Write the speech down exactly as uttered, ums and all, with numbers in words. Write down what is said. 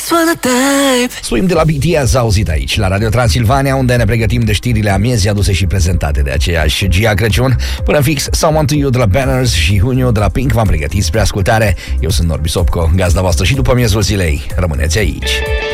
Swim de la B T S auzit aici, la Radio Transilvania, unde ne pregătim de știrile amiezii aduse și prezentate de aceeași Gia Crăciun. Până fix, Someone to You de la Banners și Who Knew de la Pink v-am pregătit spre ascultare. Eu sunt Norbi Sopco, gazda voastră și după miezul zilei. Rămâneți aici.